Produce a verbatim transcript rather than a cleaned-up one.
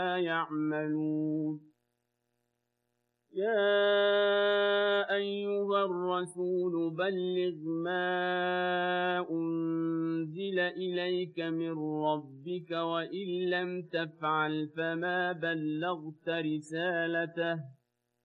يعملون يا أيها الرسول بلغ ما أنزل إليك من ربك وإن لم تفعل فما بلغت رسالته